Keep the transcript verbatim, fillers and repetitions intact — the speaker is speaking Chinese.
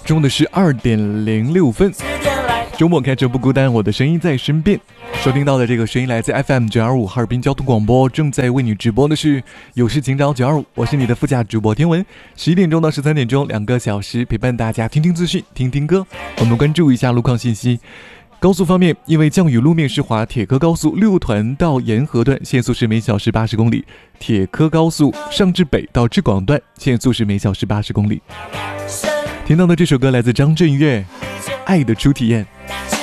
中的是二点零六分。周末开车不孤单，我的声音在身边。收听到的这个声音来自 F M 九二五哈尔滨交通广播，正在为你直播的是有事情找九二五，我是你的副驾主播天文。十一点钟到十三点钟，两个小时陪伴大家听听资讯，听听歌。我们关注一下路况信息。高速方面，因为降雨路面湿滑，铁科高速六团到沿河段限速是每小时八十公里，铁科高速上至北到至广段限速是每小时八十公里。听到的这首歌来自张震岳，《爱的初体验》。